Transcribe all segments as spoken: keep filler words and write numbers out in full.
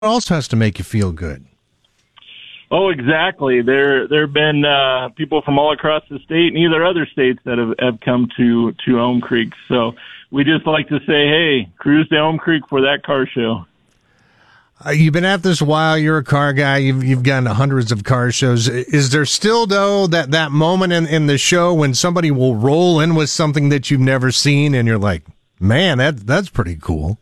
else has to make you feel good. Oh, exactly. There there have been uh, people from all across the state and either other states that have, have come to, to Elm Creek. So we just like to say, hey, cruise to Elm Creek for that car show. Uh, you've been at this a while. You're a car guy. You've you've gone to hundreds of car shows. Is there still, though, that, that moment in, in the show when somebody will roll in with something that you've never seen and you're like, man, that that's pretty cool?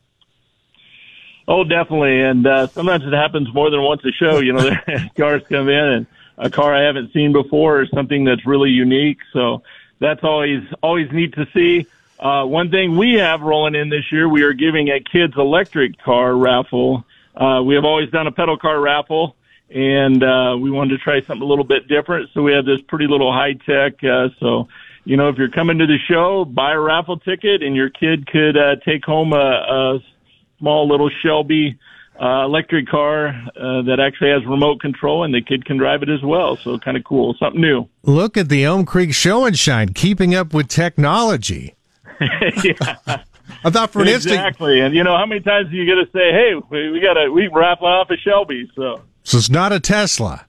Oh, definitely. And uh, sometimes it happens more than once a show. You know, cars come in and a car I haven't seen before or something that's really unique. So that's always always neat to see. Uh, one thing we have rolling in this year, we are giving a kids electric car raffle. Uh, we have always done a pedal car raffle, and uh, we wanted to try something a little bit different. So we have this pretty little high tech. Uh, so, you know, if you're coming to the show, buy a raffle ticket, and your kid could uh, take home a, a small little Shelby uh, electric car uh, that actually has remote control, and the kid can drive it as well. So kind of cool, something new. Look at the Elm Creek Show and Shine, keeping up with technology. Yeah. I thought for an instant. Exactly. And, you know, how many times do you get to say, hey, we, we got to, we raffle off a Shelby. So. so it's not a Tesla.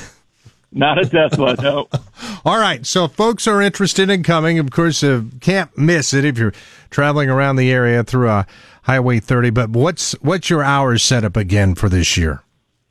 Not a Tesla, no. All right. So if folks are interested in coming, of course, uh, can't miss it if you're traveling around the area through uh, Highway thirty. But what's what's your hours set up again for this year?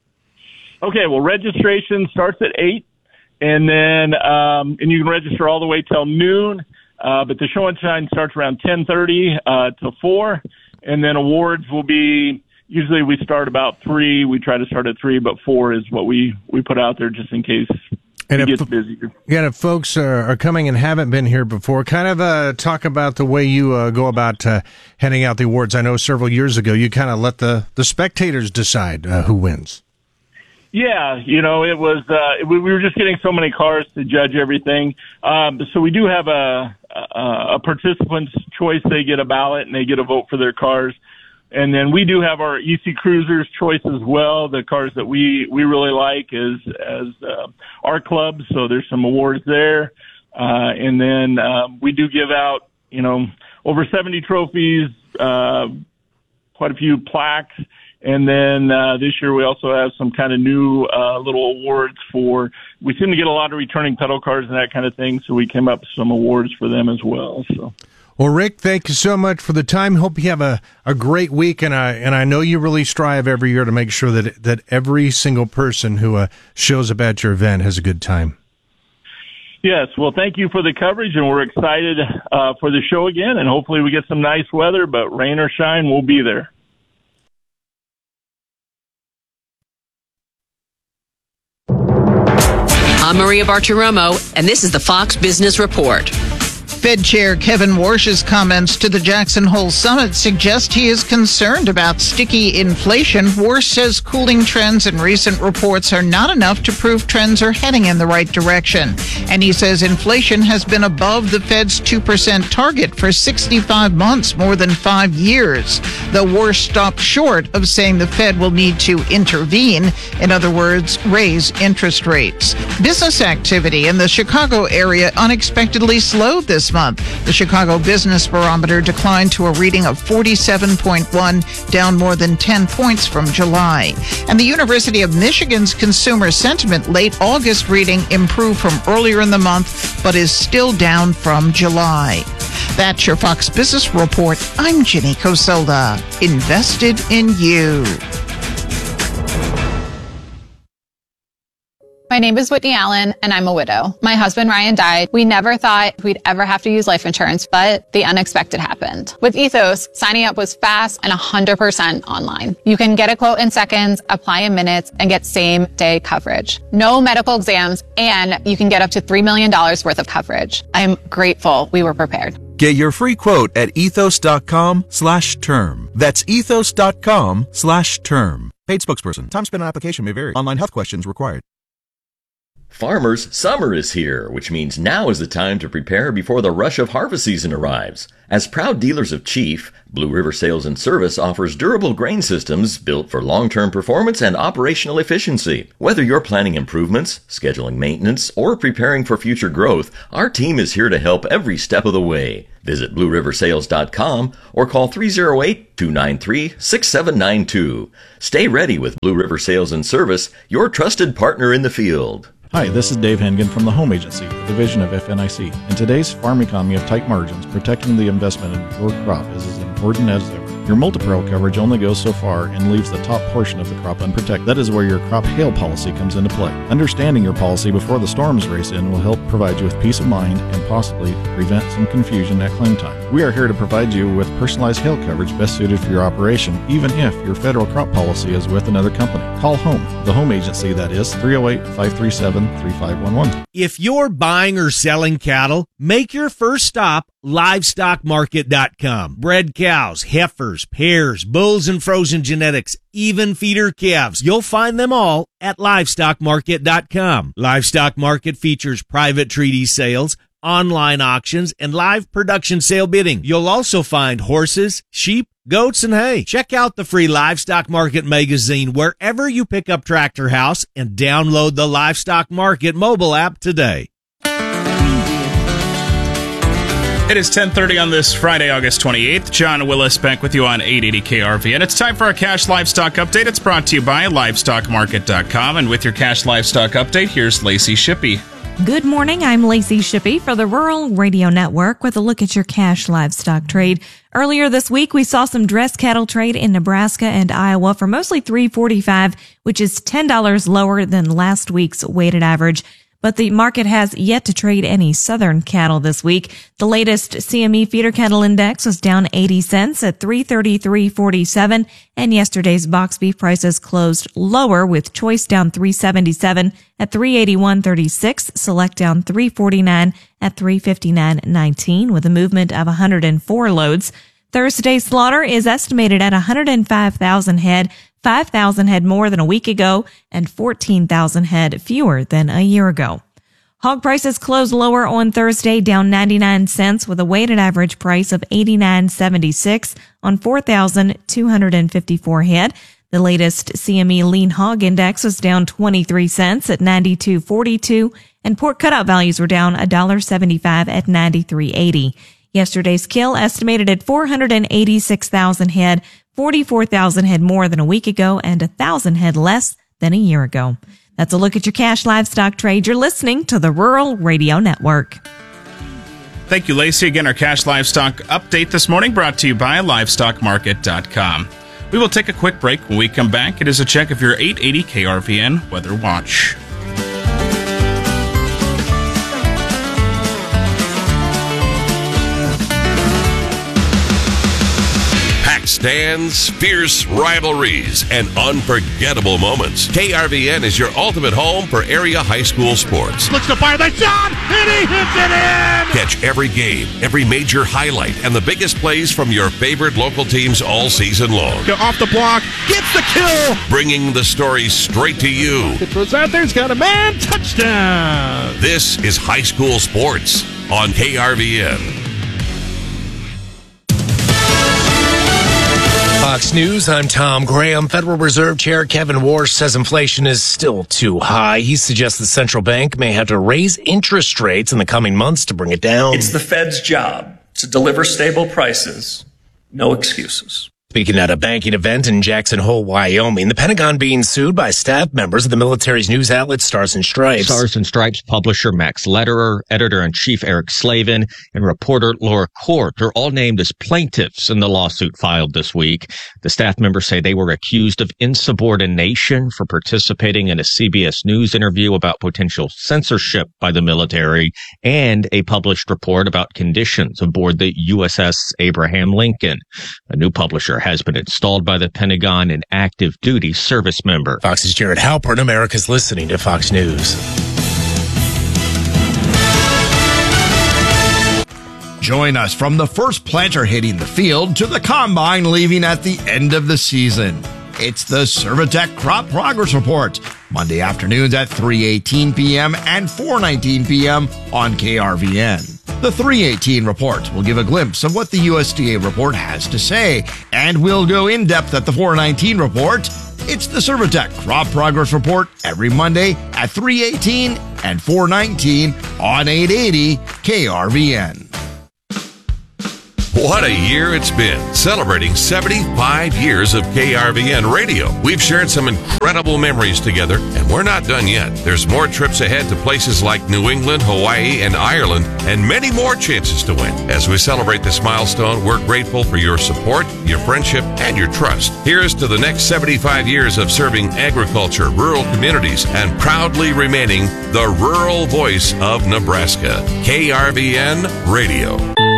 Okay. Well, registration starts at eight, and then um, and you can register all the way till noon. Uh, but the show and shine starts around ten thirty uh, to four, and then awards will be. Usually we start about three. We try to start at three, but four is what we, we put out there just in case and it if, gets busier. Yeah, if folks are, are coming and haven't been here before, kind of uh, talk about the way you uh, go about uh, handing out the awards. I know several years ago you kind of let the, the spectators decide uh, who wins. Yeah, you know, it was uh, we, we were just getting so many cars to judge everything. Um, so we do have a, a, a participant's choice. They get a ballot and they get a vote for their cars. And then we do have our E C Cruisers choice as well. The cars that we, we really like is as uh, our club. So there's some awards there. Uh, and then uh, we do give out, you know, over seventy trophies, uh, quite a few plaques. And then uh, this year we also have some kind of new uh, little awards for, we seem to get a lot of returning pedal cars and that kind of thing. So we came up with some awards for them as well. So. Well, Rick, thank you so much for the time. Hope you have a, a great week, and I and I know you really strive every year to make sure that that every single person who uh, shows up at your event has a good time. Yes, well, thank you for the coverage, and we're excited uh, for the show again, and hopefully we get some nice weather, but rain or shine, we'll be there. I'm Maria Bartiromo, and this is the Fox Business Report. Fed Chair Kevin Warsh's comments to the Jackson Hole Summit suggest he is concerned about sticky inflation. Warsh says cooling trends and recent reports are not enough to prove trends are heading in the right direction. And he says inflation has been above the Fed's two percent target for sixty-five months, more than five years. Though Warsh stopped short of saying the Fed will need to intervene, in other words, raise interest rates. Business activity in the Chicago area unexpectedly slowed this month. The Chicago Business Barometer declined to a reading of forty-seven point one, down more than ten points from July. And the University of Michigan's consumer sentiment late August reading improved from earlier in the month, but is still down from July. That's your Fox Business Report. I'm Ginny Coselda. Invested in you. My name is Whitney Allen, and I'm a widow. My husband, Ryan, died. We never thought we'd ever have to use life insurance, but the unexpected happened. With Ethos, signing up was fast and one hundred percent online. You can get a quote in seconds, apply in minutes, and get same-day coverage. No medical exams, and you can get up to three million dollars worth of coverage. I'm grateful we were prepared. Get your free quote at ethos.com slash term. That's ethos.com slash term. Paid spokesperson. Time spent on application may vary. Online health questions required. Farmers, summer is here, which means now is the time to prepare before the rush of harvest season arrives. As proud dealers of Chief, Blue River Sales and Service offers durable grain systems built for long-term performance and operational efficiency. Whether you're planning improvements, scheduling maintenance, or preparing for future growth, our team is here to help every step of the way. Visit blue river sales dot com or call three oh eight, two nine three, six seven nine two. Stay ready with Blue River Sales and Service, your trusted partner in the field. Hi, this is Dave Hengen from the Home Agency, a division of F N I C. In today's farm economy of tight margins, protecting the investment in your crop is as important as ever. Your multi-peril coverage only goes so far and leaves the top portion of the crop unprotected. That is where your crop hail policy comes into play. Understanding your policy before the storms race in will help provide you with peace of mind and possibly prevent some confusion at claim time. We are here to provide you with personalized hail coverage best suited for your operation, even if your federal crop policy is with another company. Call Home, the Home Agency, that is three oh eight, five three seven, three five one one. If you're buying or selling cattle, make your first stop livestock market dot com. Bred cows, heifers, pairs, bulls and frozen genetics, even feeder calves. You'll find them all at livestock market dot com. Livestock Market features private treaty sales, online auctions, and live production sale bidding. You'll also find horses, sheep, goats, and hay. Check out the free Livestock Market magazine wherever you pick up Tractor House and download the Livestock Market mobile app today. It is ten thirty on this Friday, August twenty-eighth. John Willis back with you on eight eighty K R V. And it's time for our Cash Livestock Update. It's brought to you by livestock market dot com. And with your Cash Livestock Update, here's Lacey Shippey. Good morning. I'm Lacey Shippey for the Rural Radio Network with a look at your cash livestock trade. Earlier this week, we saw some dress cattle trade in Nebraska and Iowa for mostly three forty-five, which is ten dollars lower than last week's weighted average. But the market has yet to trade any southern cattle this week. The latest C M E feeder cattle index was down eighty cents at three thirty-three forty-seven, and yesterday's box beef prices closed lower, with choice down three seventy-seven at three eighty-one thirty-six, select down three forty-nine at three fifty-nine nineteen, with a movement of one hundred four loads. Thursday's slaughter is estimated at one hundred five thousand head, five thousand head more than a week ago, and fourteen thousand head fewer than a year ago. Hog prices closed lower on Thursday, down ninety-nine cents, with a weighted average price of eighty-nine seventy-six on four thousand two hundred fifty-four head. The latest C M E lean hog index was down twenty-three cents at ninety-two forty-two, and pork cutout values were down one dollar seventy-five at ninety-three eighty. Yesterday's kill estimated at four hundred eighty-six thousand head, forty-four thousand head more than a week ago, and one thousand head less than a year ago. That's a look at your cash livestock trade. You're listening to the Rural Radio Network. Thank you, Lacey. Again, our Cash Livestock Update this morning brought to you by livestock market dot com. We will take a quick break. When we come back, it is a check of your eight eighty K R V N Weather Watch. Stands, fierce rivalries, and unforgettable moments. K R V N is your ultimate home for area high school sports. Looks to fire the shot, and he hits it in! Catch every game, every major highlight, and the biggest plays from your favorite local teams all season long. Go off the block, gets the kill! Bringing the stories straight to you. It throws out there, he's got a man, touchdown! This is high school sports on K R V N. Fox News, I'm Tom Graham. Federal Reserve Chair Kevin Warsh says inflation is still too high. He suggests the central bank may have to raise interest rates in the coming months to bring it down. It's the Fed's job to deliver stable prices. No excuses. Speaking at a banking event in Jackson Hole, Wyoming, the Pentagon being sued by staff members of the military's news outlet Stars and Stripes. Stars and Stripes publisher Max Lederer, editor-in-chief Eric Slavin, and reporter Laura Court are all named as plaintiffs in the lawsuit filed this week. The staff members say they were accused of insubordination for participating in a C B S News interview about potential censorship by the military and a published report about conditions aboard the U S S Abraham Lincoln. A new publisher has been installed by the Pentagon, an active duty service member. Fox's Jared Halpern. America's listening to Fox News. Join us from the first planter hitting the field to the combine leaving at the end of the season. It's the Servitec Crop Progress Report, Monday afternoons at three eighteen p.m. and four nineteen p.m. on K R V N. The three eighteen report will give a glimpse of what the U S D A report has to say, and we'll go in depth at the four nineteen report. It's the Servitec Crop Progress Report every Monday at three eighteen and four nineteen on eight eighty K R V N. What a year it's been, celebrating seventy-five years of K R V N radio. We've shared some incredible memories together, and we're not done yet. There's more trips ahead to places like New England, Hawaii, and Ireland, and many more chances to win. As we celebrate this milestone, we're grateful for your support, your friendship, and your trust. Here's to the next seventy-five years of serving agriculture, rural communities, and proudly remaining the rural voice of Nebraska. K R V N Radio.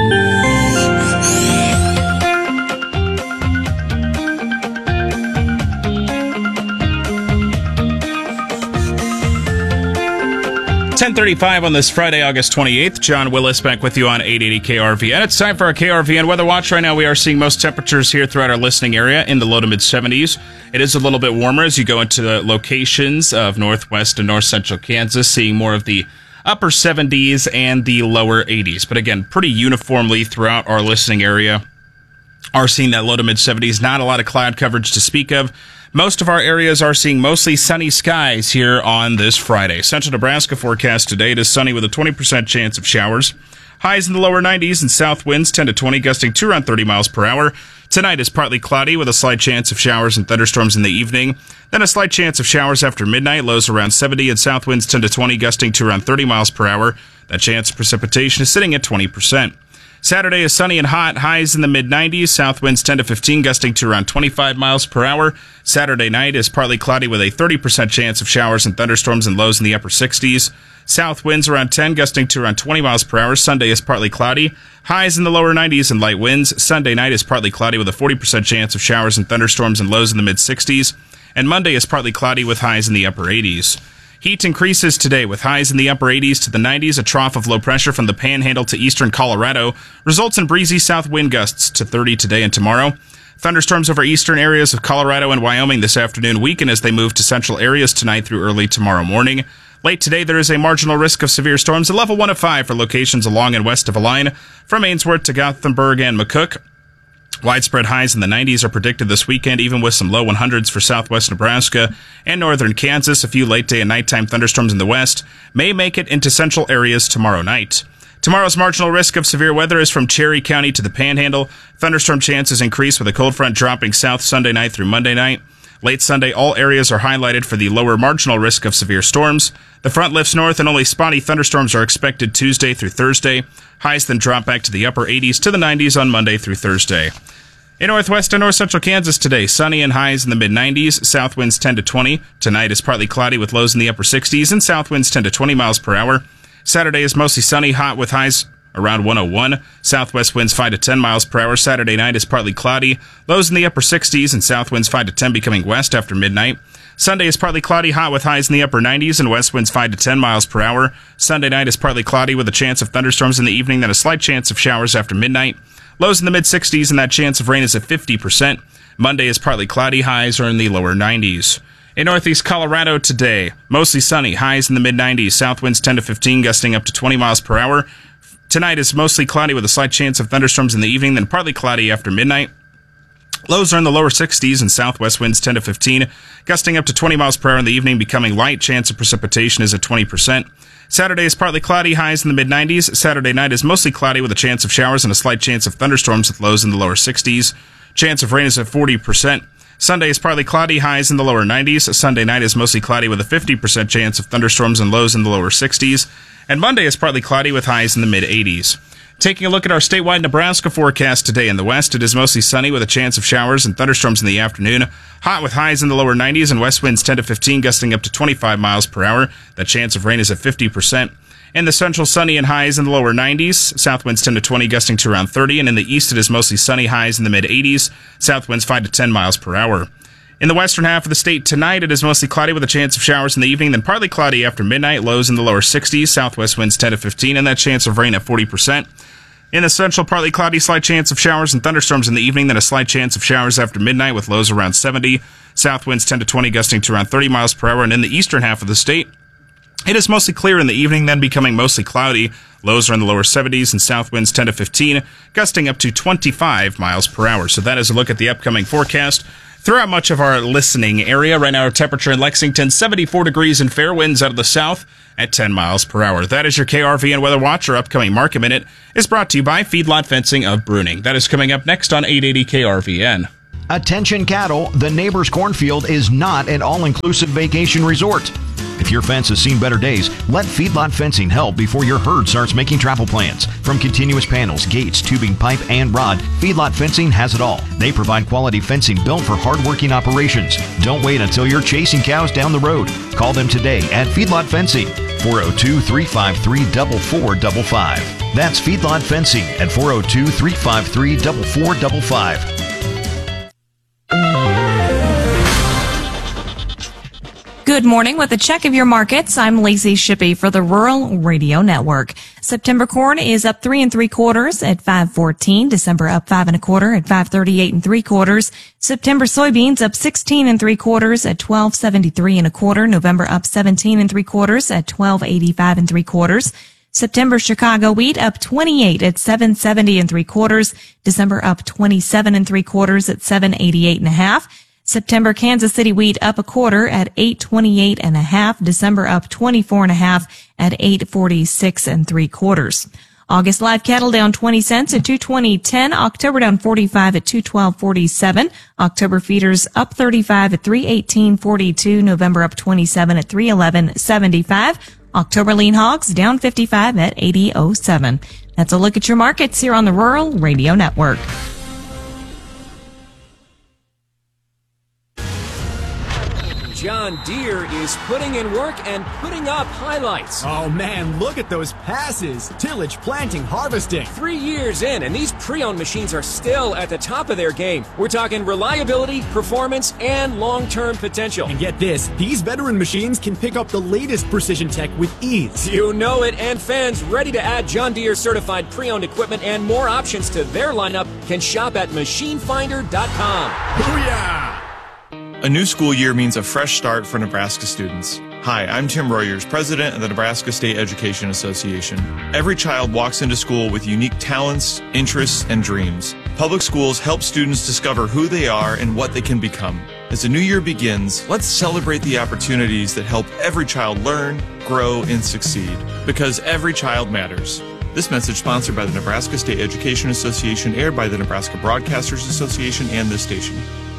ten thirty-five on this Friday, August twenty-eighth. John Willis back with you on eight eighty K R V N. It's time for our K R V N Weather Watch. Right now we are seeing most temperatures here throughout our listening area in the low to mid seventies. It is a little bit warmer as you go into the locations of northwest and north central Kansas, seeing more of the upper seventies and the lower eighties. But again, pretty uniformly throughout our listening area are seeing that low to mid seventies. Not a lot of cloud coverage to speak of. Most of our areas are seeing mostly sunny skies here on this Friday. Central Nebraska forecast today, it is sunny with a twenty percent chance of showers. Highs in the lower nineties and south winds ten to twenty, gusting to around thirty miles per hour. Tonight is partly cloudy with a slight chance of showers and thunderstorms in the evening. Then a slight chance of showers after midnight, lows around seventy, and south winds ten to twenty, gusting to around thirty miles per hour. That chance of precipitation is sitting at twenty percent. Saturday is sunny and hot, highs in the mid nineties, south winds ten to fifteen, gusting to around twenty-five miles per hour. Saturday night is partly cloudy with a thirty percent chance of showers and thunderstorms and lows in the upper sixties. South winds around ten, gusting to around twenty miles per hour. Sunday is partly cloudy, highs in the lower nineties and light winds. Sunday night is partly cloudy with a forty percent chance of showers and thunderstorms and lows in the mid sixties. And Monday is partly cloudy with highs in the upper eighties. Heat increases today with highs in the upper eighties to the nineties. A trough of low pressure from the Panhandle to eastern Colorado results in breezy south wind gusts to thirty today and tomorrow. Thunderstorms over eastern areas of Colorado and Wyoming this afternoon weaken as they move to central areas tonight through early tomorrow morning. Late today, there is a marginal risk of severe storms, a level one of five for locations along and west of a line from Ainsworth to Gothenburg and McCook. Widespread highs in the nineties are predicted this weekend, even with some low hundreds for southwest Nebraska and northern Kansas. A few late day and nighttime thunderstorms in the west may make it into central areas tomorrow night. Tomorrow's marginal risk of severe weather is from Cherry County to the Panhandle. Thunderstorm chances increase with a cold front dropping south Sunday night through Monday night. Late Sunday, all areas are highlighted for the lower marginal risk of severe storms. The front lifts north and only spotty thunderstorms are expected Tuesday through Thursday. Highs then drop back to the upper eighties to the nineties on Monday through Thursday. In northwest and north central Kansas today, sunny and highs in the mid nineties, south winds ten to twenty. Tonight is partly cloudy with lows in the upper sixties and south winds ten to twenty miles per hour. Saturday is mostly sunny, hot with highs around one oh one. Southwest winds five to ten miles per hour. Saturday night is partly cloudy, lows in the upper sixties and south winds five to ten becoming west after midnight. Sunday is partly cloudy, hot with highs in the upper nineties and west winds five to ten miles per hour. Sunday night is partly cloudy with a chance of thunderstorms in the evening, then a slight chance of showers after midnight. Lows in the mid sixties and that chance of rain is at fifty percent. Monday is partly cloudy, highs are in the lower nineties. In northeast Colorado today, mostly sunny, highs in the mid nineties, south winds ten to fifteen, gusting up to twenty miles per hour. Tonight is mostly cloudy with a slight chance of thunderstorms in the evening, then partly cloudy after midnight. Lows are in the lower sixties and southwest winds ten to fifteen, gusting up to twenty miles per hour in the evening, becoming light. Chance of precipitation is at twenty percent. Saturday is partly cloudy, highs in the mid nineties. Saturday night is mostly cloudy with a chance of showers and a slight chance of thunderstorms with lows in the lower sixties. Chance of rain is at forty percent. Sunday is partly cloudy, highs in the lower nineties. Sunday night is mostly cloudy with a fifty percent chance of thunderstorms and lows in the lower sixties. And Monday is partly cloudy with highs in the mid eighties. Taking a look at our statewide Nebraska forecast today in the west, it is mostly sunny with a chance of showers and thunderstorms in the afternoon. Hot with highs in the lower nineties and west winds ten to fifteen, gusting up to twenty-five miles per hour. The chance of rain is at fifty percent. In the central, sunny and highs in the lower nineties. South winds ten to twenty, gusting to around thirty. And in the east, it is mostly sunny, highs in the mid eighties. South winds five to ten miles per hour. In the western half of the state tonight, it is mostly cloudy with a chance of showers in the evening, then partly cloudy after midnight. Lows in the lower sixties. Southwest winds ten to fifteen, and that chance of rain at forty percent. In the central, partly cloudy, slight chance of showers and thunderstorms in the evening, then a slight chance of showers after midnight with lows around seventy. South winds ten to twenty, gusting to around thirty miles per hour. And in the eastern half of the state, it is mostly clear in the evening, then becoming mostly cloudy. Lows are in the lower seventies and south winds ten to fifteen, gusting up to twenty-five miles per hour. So that is a look at the upcoming forecast throughout much of our listening area. Right now, our temperature in Lexington, seventy-four degrees and fair winds out of the south at ten miles per hour. That is your K R V N Weather Watch. Our upcoming Market Minute is brought to you by Feedlot Fencing of Bruning. That is coming up next on eight eighty K R V N. Attention cattle, the neighbor's cornfield is not an all-inclusive vacation resort. If your fence has seen better days, let Feedlot Fencing help before your herd starts making travel plans. From continuous panels, gates, tubing, pipe, and rod, Feedlot Fencing has it all. They provide quality fencing built for hard-working operations. Don't wait until you're chasing cows down the road. Call them today at Feedlot Fencing, four oh two, three five three, four four five five. That's Feedlot Fencing at four oh two, three five three, four four five five. Good morning. With a check of your markets, I'm Lacey Shippey for the Rural Radio Network. September corn is up three and three quarters at five fourteen. December up five and a quarter at five thirty-eight and three quarters. September soybeans up sixteen and three quarters at twelve seventy-three and a quarter. November up seventeen and three quarters at twelve eighty-five and three quarters. September Chicago wheat up twenty-eight at seven seventy and three quarters. December up twenty-seven and three quarters at seven eighty-eight and a half. September Kansas City wheat up a quarter at eight twenty-eight and a half. December up twenty-four and a half at eight forty-six and three quarters. August live cattle down twenty cents at two twenty ten. October down forty-five at two twelve forty-seven. October feeders up thirty-five at three eighteen forty-two. November up twenty-seven at three eleven seventy-five. October lean hogs down fifty-five at eighty oh seven. That's a look at your markets here on the Rural Radio Network. John Deere is putting in work and putting up highlights. Oh man, look at those passes. Tillage, planting, harvesting. Three years in, and these pre-owned machines are still at the top of their game. We're talking reliability, performance, and long-term potential. And get this, these veteran machines can pick up the latest precision tech with ease. You know it, and fans ready to add John Deere certified pre-owned equipment and more options to their lineup can shop at machine finder dot com. Booyah! A new school year means a fresh start for Nebraska students. Hi, I'm Tim Royers, president of the Nebraska State Education Association. Every child walks into school with unique talents, interests, and dreams. Public schools help students discover who they are and what they can become. As the new year begins, let's celebrate the opportunities that help every child learn, grow, and succeed. Because every child matters. This message sponsored by the Nebraska State Education Association, aired by the Nebraska Broadcasters Association and this station.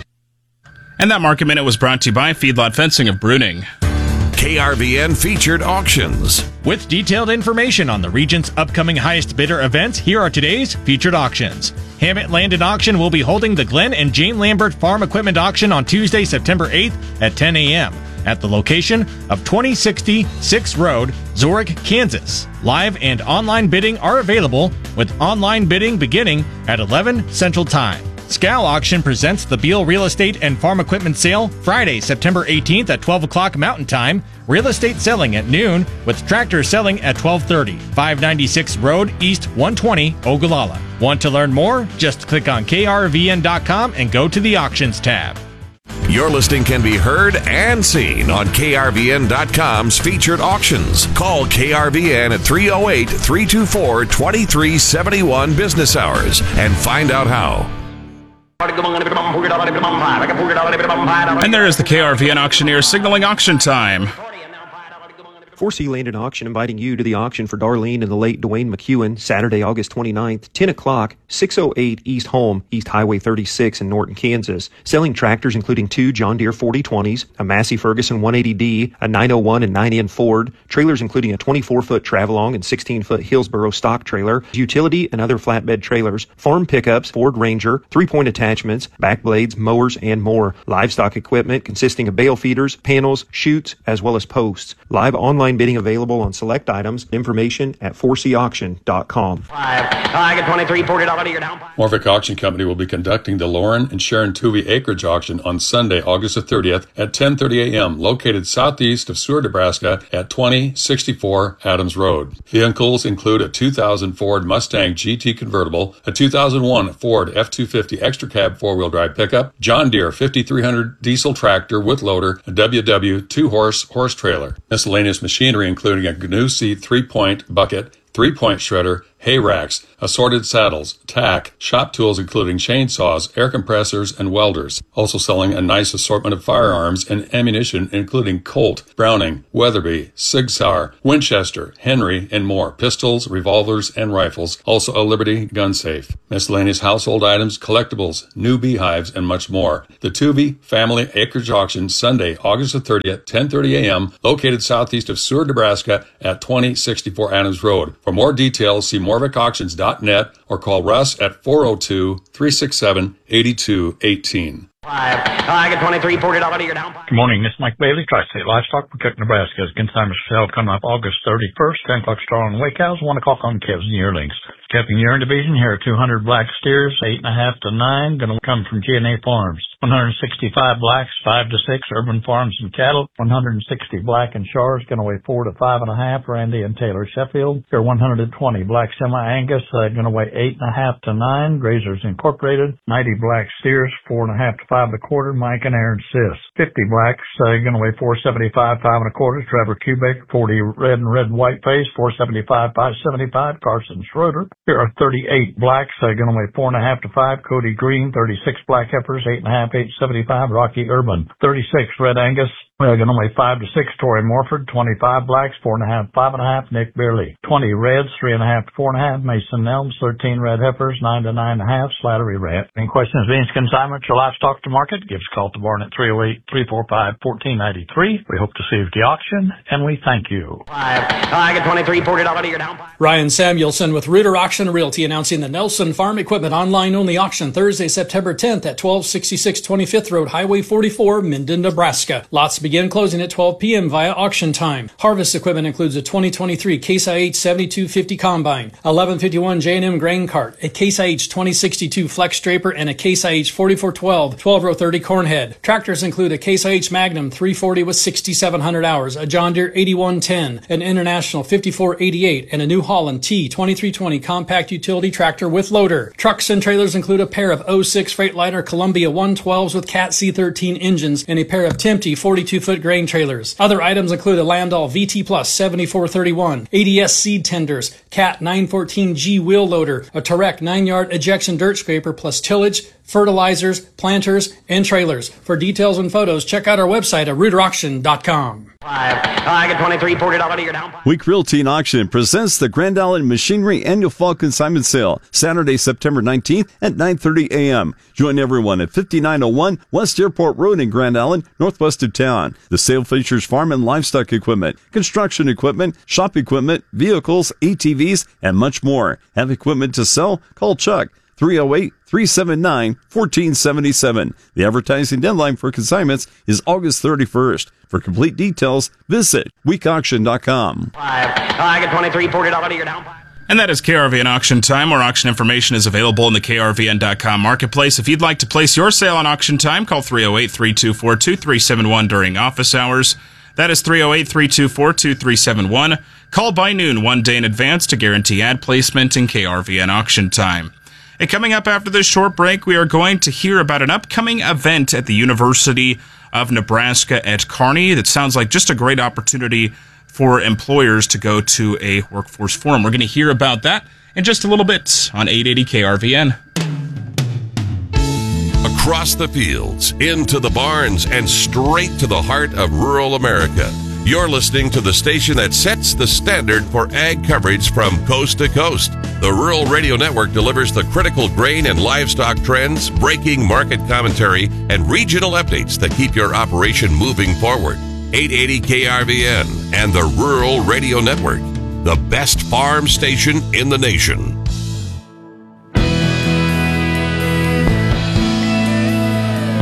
And that Market Minute was brought to you by Feedlot Fencing of Bruning. K R V N Featured Auctions. With detailed information on the region's upcoming highest bidder events, here are today's featured auctions. Hammett Land and Auction will be holding the Glenn and Jane Lambert Farm Equipment Auction on Tuesday, September eighth at ten a.m. at the location of twenty sixty sixth Road, Zurich, Kansas. Live and online bidding are available, with online bidding beginning at eleven Central Time. Scal Auction presents the Beal Real Estate and Farm Equipment Sale Friday, September eighteenth at twelve o'clock Mountain Time. Real estate selling at noon, with tractors selling at twelve thirty. five ninety-six Road, East one twenty, Ogallala. Want to learn more? Just click on K R V N dot com and go to the Auctions tab. Your listing can be heard and seen on K R V N dot com's Featured Auctions. Call K R V N at three oh eight, three two four, two three seven one business hours and find out how. And there is the K R V N auctioneer signaling auction time. four C Land and Auction inviting you to the auction for Darlene and the late Dwayne McEwen, Saturday, August twenty-ninth, ten o'clock, six oh eight East Home, East Highway thirty-six in Norton, Kansas. Selling tractors including two John Deere forty twenties, a Massey Ferguson one eighty D, a nine oh one and nine N Ford, trailers including a twenty-four foot Travelong and sixteen foot Hillsboro stock trailer, utility and other flatbed trailers, farm pickups, Ford Ranger, three-point attachments, back blades, mowers, and more. Livestock equipment consisting of bale feeders, panels, chutes, as well as posts. Live online Online bidding available on select items. Information at four c auction dot com. I get twenty-three, forty dollars to your down. Morvick Auction Company will be conducting the Lauren and Sharon Tuvey Acreage Auction on Sunday, August the thirtieth at ten thirty a.m. located southeast of Seward, Nebraska at twenty sixty-four Adams Road. Vehicles include a two thousand Ford Mustang G T convertible, a two thousand one Ford F two fifty Extra Cab four-wheel drive pickup, John Deere fifty-three hundred diesel tractor with loader, a W W two-horse horse trailer. Miscellaneous machinery including a G N U C three-point bucket, three-point shredder, hay racks, assorted saddles, tack, shop tools including chainsaws, air compressors, and welders. Also selling a nice assortment of firearms and ammunition including Colt, Browning, Weatherby, Sig Sauer, Winchester, Henry, and more. Pistols, revolvers, and rifles. Also a Liberty gun safe. Miscellaneous household items, collectibles, new beehives, and much more. The Tuvey Family Acreage Auction, Sunday, August the thirtieth, ten thirty a.m., located southeast of Seward, Nebraska at twenty sixty-four Adams Road. For more details, see morvick auctions dot net or call Russ at four oh two, three six seven, eight two one eight. I get twenty-three, forty dollars to your down. Good morning, this is Mike Bailey, Tri-State Livestock, Cook, Nebraska. Consignment sale coming up August thirty-first, ten o'clock start on Lake Cows, one o'clock on calves and yearlings. Capping yearling division, here are two hundred black steers, eight and a half to nine, going to come from G and A Farms. one hundred sixty-five blacks, five to six, Urban Farms and Cattle. one hundred sixty black and Shars, going to weigh four to five and a half, Randy and Taylor Sheffield. Here are one hundred twenty black semi-Angus, uh, going to weigh eight and a half to nine, Grazers Incorporated. ninety black steers, four and a half to five and a quarter, Mike and Aaron Sis. fifty blacks, uh, going to weigh four seventy-five, five and a quarter, Trevor Kubik. forty red and red white face, four seventy-five, five seventy-five, Carson Schroeder. Here are thirty-eight blacks, uh, going to weigh four and a half to five, Cody Green. thirty-six black heifers, eight and a half, eight seventy-five, Rocky Urban. thirty-six red Angus, uh, going to weigh five to six, Torrey Morford. twenty-five blacks, four and a half, five and a half, Nick Beerley. twenty reds, three and a half to four and a half, Mason Elms. thirteen red heifers, nine to nine and a half, Slattery Rat. Any questions, means consignment, your livestock to market? Give us a call to Barn at three oh eight, three four five, one four nine three. We hope to see you at the auction, and we thank you. I get twenty-three, forty dollars to your down. Ryan Samuelson with Reuter Auction Realty announcing the Nelson Farm Equipment online only auction Thursday, September tenth at twelve sixty-six twenty-fifth Road, Highway forty-four, Minden, Nebraska. Lots begin closing at twelve p.m. via auction time. Harvest equipment includes a twenty twenty-three Case I H seventy-two fifty combine, eleven fifty-one J and M grain cart, a Case I H twenty sixty-two flex draper, and a Case I H forty-four twelve twelve row thirty corn head. Tractors include a Case I H Magnum three forty with sixty-seven hundred hours, a John Deere eighty-one ten, an International fifty-four eighty-eight, and a New Holland T twenty-three twenty compact utility tractor with loader. Trucks and trailers include a pair of oh six Freightliner Columbia one twelves with Cat C thirteen engines and a pair of Tempe forty-two foot grain trailers. Other items include a Landau V T Plus seventy-four thirty-one, A D S seed tenders, Cat nine fourteen G wheel loader, a Tarek nine yard ejection dirt scraper plus tillage, fertilizers, planters, and trailers. For details and photos, check out our website at reuter auction dot com. I get twenty-three, forty dollars to your down. Week Realty and Auction presents the Grand Island Machinery Annual Fall Consignment Sale, Saturday, September nineteenth at nine thirty a.m. Join everyone at fifty-nine oh one West Airport Road in Grand Island, northwest of town. The sale features farm and livestock equipment, construction equipment, shop equipment, vehicles, A T Vs, and much more. Have equipment to sell? Call Chuck. three oh eight, three seven nine, one four seven seven. The advertising deadline for consignments is August thirty-first. For complete details, visit week auction dot com. I get twenty-three, forty dollars to your down. And that is K R V N Auction Time. More auction information is available in the K R V N dot com marketplace. If you'd like to place your sale on auction time, call three oh eight, three two four, two three seven one during office hours. That is three oh eight, three two four, two three seven one. Call by noon one day in advance to guarantee ad placement in K R V N Auction Time. And coming up after this short break, we are going to hear about an upcoming event at the University of Nebraska at Kearney that sounds like just a great opportunity for employers to go to a workforce forum. We're going to hear about that in just a little bit on eight eighty K R V N. Across the fields, into the barns, and straight to the heart of rural America. You're listening to the station that sets the standard for ag coverage from coast to coast. The Rural Radio Network delivers the critical grain and livestock trends, breaking market commentary, and regional updates that keep your operation moving forward. eight eighty K R V N and the Rural Radio Network, the best farm station in the nation.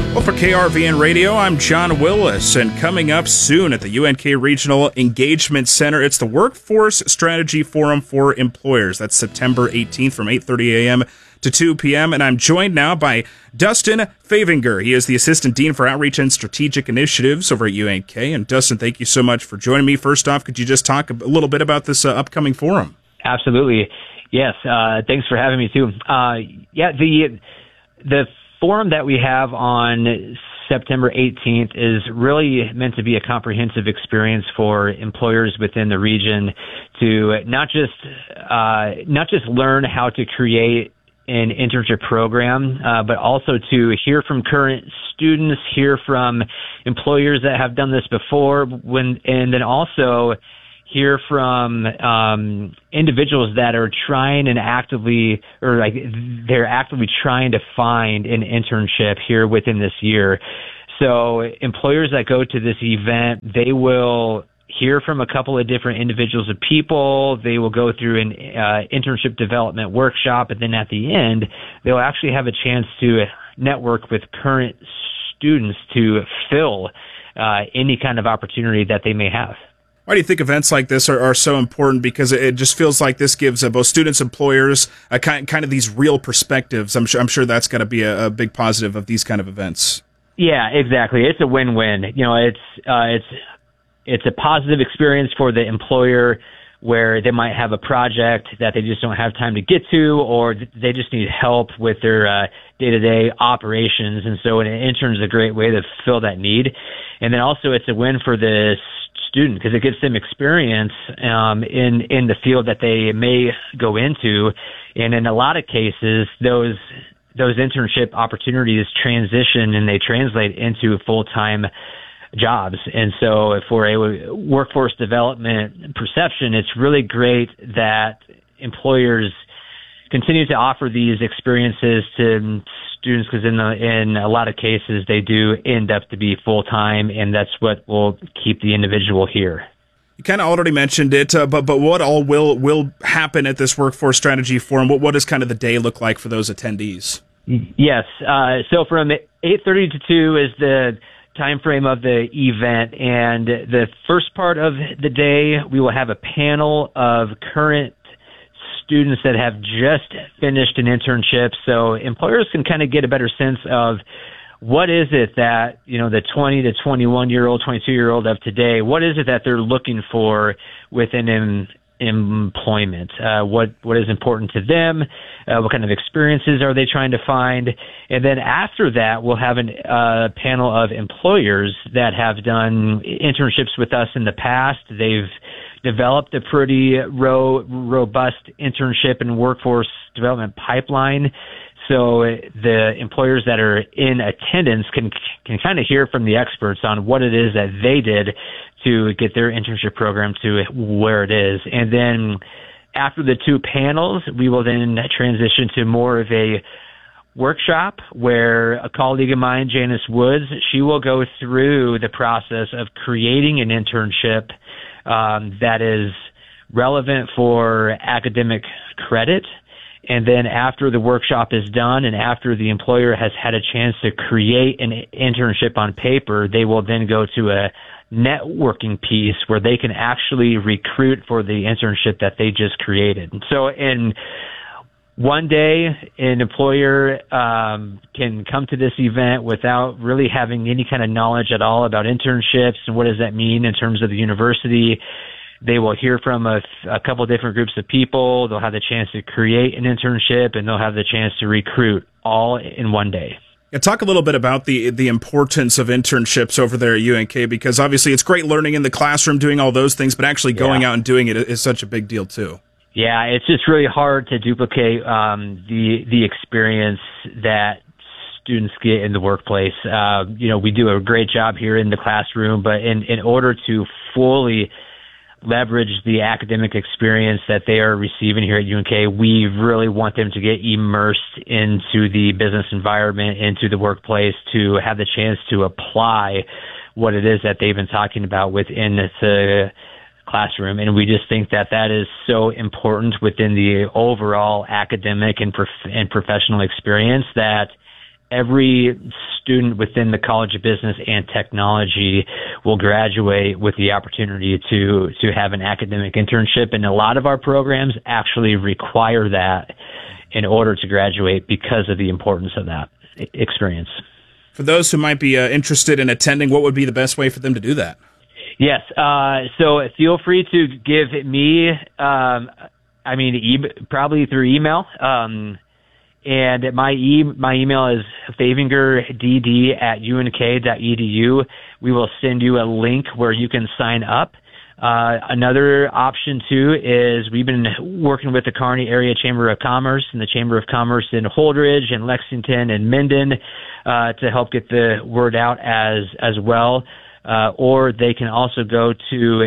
Well, for K R V N Radio, I'm John Willis, and coming up soon at the U N K Regional Engagement Center, it's the Workforce Strategy Forum for Employers. That's September eighteenth from eight thirty a.m. to two p.m., and I'm joined now by Dustin Favinger. He is the Assistant Dean for Outreach and Strategic Initiatives over at U N K. And Dustin, thank you so much for joining me. First off, could you just talk a little bit about this uh, upcoming forum? Absolutely. Yes. Uh, thanks for having me, too. Uh, yeah, the the forum that we have on September eighteenth is really meant to be a comprehensive experience for employers within the region to not just uh, not just learn how to create an internship program, uh, but also to hear from current students, hear from employers that have done this before, when, and then also hear from um, individuals that are trying and actively, or like they're actively trying to find an internship here within this year. So employers that go to this event, they will hear from a couple of different individuals of people. They will go through an uh, internship development workshop, and then at the end, they'll actually have a chance to network with current students to fill uh, any kind of opportunity that they may have. Why do you think events like this are, are so important? Because it just feels like this gives uh, both students, employers, a kind, kind of these real perspectives. I'm sure, I'm sure that's got to be a, a big positive of these kind of events. Yeah, exactly. It's a win-win. You know, it's uh, it's it's a positive experience for the employer where they might have a project that they just don't have time to get to, or they just need help with their uh, day-to-day operations. And so an intern is a great way to fill that need. And then also it's a win for the student because it gives them experience um, in, in the field that they may go into. And in a lot of cases, those those internship opportunities transition and they translate into full-time jobs. And so for a workforce development perception, it's really great that employers continue to offer these experiences to students because in the, in a lot of cases they do end up to be full-time, and that's what will keep the individual here. You kind of already mentioned it, uh, but but what all will will happen at this Workforce Strategy Forum? What what does kind of the day look like for those attendees? Yes. Uh, so from eight thirty to two is the time frame of the event, and the first part of the day we will have a panel of current students that have just finished an internship, so employers can kind of get a better sense of what is it that, you know, the twenty to twenty-one year old, twenty-two year old of today, what is it that they're looking for within em- employment? Uh, what, what is important to them? Uh, what kind of experiences are they trying to find? And then after that, we'll have a uh, panel of employers that have done internships with us in the past. They've developed a pretty ro- robust internship and workforce development pipeline. So the employers that are in attendance can can kind of hear from the experts on what it is that they did to get their internship program to where it is. And then after the two panels, we will then transition to more of a workshop where a colleague of mine, Janice Woods, she will go through the process of creating an internship um, that is relevant for academic credit. And then after the workshop is done and after the employer has had a chance to create an internship on paper, they will then go to a networking piece where they can actually recruit for the internship that they just created. So in one day, an employer um, can come to this event without really having any kind of knowledge at all about internships and what does that mean in terms of the university. They will hear from a, a couple different groups of people. They'll have the chance to create an internship, and they'll have the chance to recruit all in one day. Yeah, talk a little bit about the the importance of internships over there at U N K, because obviously it's great learning in the classroom, doing all those things, but actually going yeah. out and doing it is such a big deal too. Yeah, it's just really hard to duplicate um, the the experience that students get in the workplace. Uh, you know, we do a great job here in the classroom, but in, in order to fully leverage the academic experience that they are receiving here at U N K, we really want them to get immersed into the business environment, into the workplace, to have the chance to apply what it is that they've been talking about within the classroom. And we just think that that is so important within the overall academic and prof- and professional experience that every student within the College of Business and Technology will graduate with the opportunity to to have an academic internship, and a lot of our programs actually require that in order to graduate because of the importance of that experience. For those who might be uh, interested in attending, what would be the best way for them to do that? Yes, uh, so feel free to give me, um, I mean, e- probably through email. Um, and my e- my email is favingerd at unk.edu. We will send you a link where you can sign up. Uh, another option too is we've been working with the Kearney Area Chamber of Commerce and the Chamber of Commerce in Holdridge and Lexington and Minden, uh, to help get the word out as, as well. Uh, or they can also go to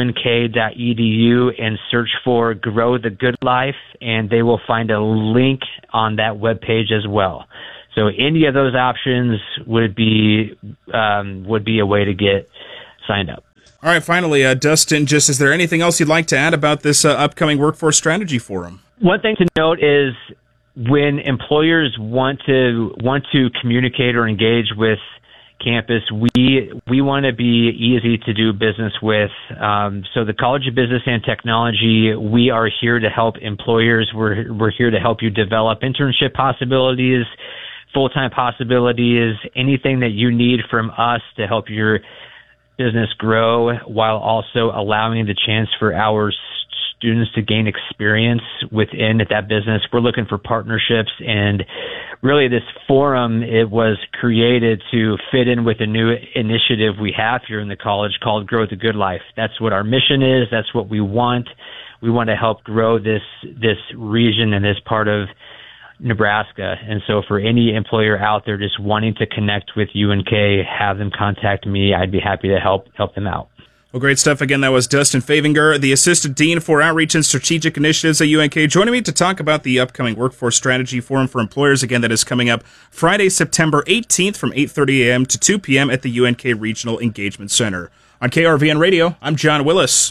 unk.edu and search for Grow the Good Life, and they will find a link on that webpage as well. So any of those options would be, um, would be a way to get signed up. All right, finally, uh, Dustin, just is there anything else you'd like to add about this uh, upcoming Workforce Strategy Forum? One thing to note is when employers want to want to communicate or engage with campus, we we want to be easy to do business with. Um, so the College of Business and Technology, we are here to help employers. We're we're here to help you develop internship possibilities, full-time possibilities, anything that you need from us to help your business grow, while also allowing the chance for our students to gain experience within that business. We're looking for partnerships, and really this forum, it was created to fit in with a new initiative we have here in the college called Grow the Good Life. That's what our mission is. That's what we want. We want to help grow this this region and this part of Nebraska. And so for any employer out there just wanting to connect with U N K, have them contact me. I'd be happy to help help them out. Well, great stuff. Again, that was Dustin Favinger, the Assistant Dean for Outreach and Strategic Initiatives at U N K, joining me to talk about the upcoming Workforce Strategy Forum for Employers. Again, that is coming up Friday, September eighteenth from eight thirty a.m. to two p.m. at the U N K Regional Engagement Center. On K R V N Radio, I'm John Willis.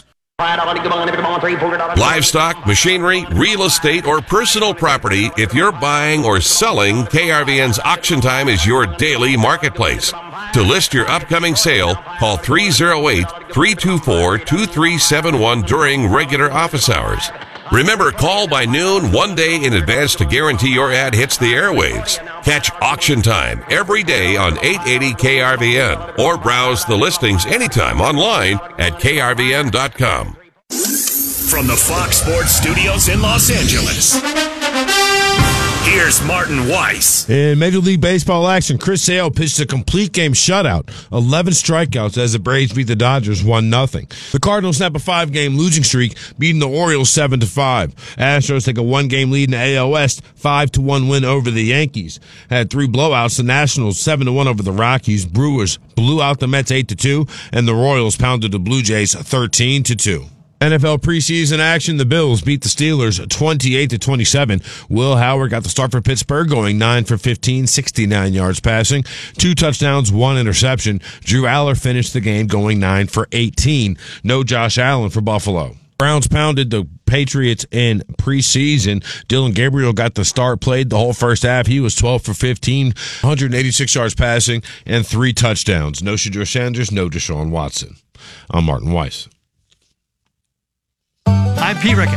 Livestock, machinery, real estate, or personal property, if you're buying or selling, K R V N's Auction Time is your daily marketplace. To list your upcoming sale, call three oh eight, three two four, two three seven one during regular office hours. Remember, call by noon one day in advance to guarantee your ad hits the airwaves. Catch Auction Time every day on eight eighty K R V N or browse the listings anytime online at K R V N dot com. From the Fox Sports Studios in Los Angeles, here's Martin Weiss. In Major League Baseball action, Chris Sale pitched a complete game shutout, eleven strikeouts as the Braves beat the Dodgers one nothing. The Cardinals snap a five-game losing streak, beating the Orioles seven to five. Astros take a one-game lead in the A L West, five to one win over the Yankees. Had three blowouts, the Nationals seven to one over the Rockies. Brewers blew out the Mets eight to two, and the Royals pounded the Blue Jays thirteen to two. N F L preseason action, the Bills beat the Steelers twenty-eight to twenty-seven. Will Howard got the start for Pittsburgh, going nine for fifteen, sixty-nine yards passing, two touchdowns, one interception. Drew Aller finished the game going nine for eighteen. No Josh Allen for Buffalo. Browns pounded the Patriots in preseason. Dillon Gabriel got the start, played the whole first half. He was twelve for fifteen, one hundred eighty-six yards passing, and three touchdowns. No Shedeur Sanders, no Deshaun Watson. I'm Martin Weiss. I'm Pete Rickett.